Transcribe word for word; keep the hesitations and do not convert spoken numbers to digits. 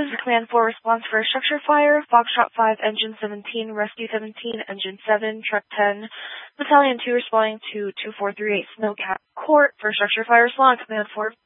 This is Command four response for a structure fire. Foxtrot five, Engine seventeen, Rescue seventeen, Engine seven, Truck ten, Battalion two responding to two four three eight Snowcat Court for structure fire. Respond Command four.